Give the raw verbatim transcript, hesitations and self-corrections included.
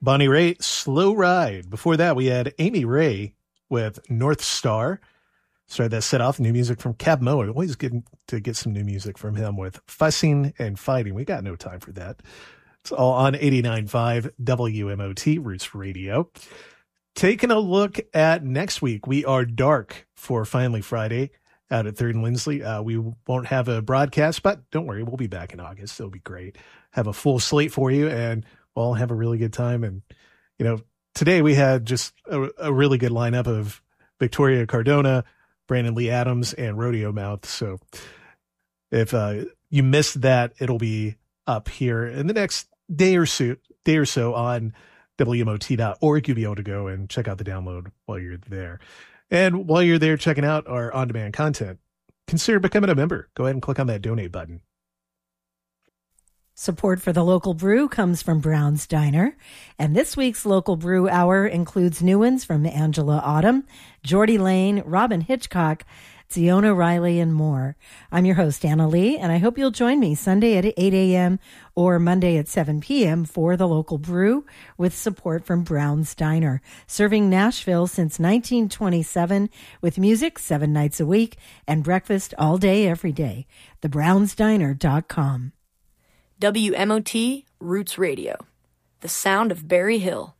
Bonnie Raitt, Slow Ride. Before that, we had Amy Ray with North Star. Started that set off, new music from Cab Moe. Always good to get some new music from him with Fussing and Fighting. We got no time for that. It's all on eighty-nine point five W M O T Roots Radio. Taking a look at next week, we are dark for Finally Friday out at Third and Lindsley. Uh, we won't have a broadcast, but don't worry, we'll be back in August. It'll be great. Have a full slate for you, and we'll all have a really good time. And, you know, today we had just a, a really good lineup of Victoria Cardona, Brandon Lee Adams, and Rodeo Mouth. So if uh, you missed that, it'll be up here in the next day or so, day or so on W M O T dot org. You'll be able to go and check out the download while you're there. And while you're there checking out our on-demand content, consider becoming a member. Go ahead and click on that donate button. Support for the local brew comes from Brown's Diner, and this week's local brew hour includes new ones from Angela Autumn, Jordy Lane, Robin Hitchcock, Ziona Riley, and more. I'm your host, Anna Lee, and I hope you'll join me Sunday at eight a.m. or Monday at seven p.m. for the local brew with support from Brown's Diner, serving Nashville since nineteen twenty-seven with music seven nights a week and breakfast all day, every day. the browns diner dot com. W M O T Roots Radio, the sound of Berry Hill.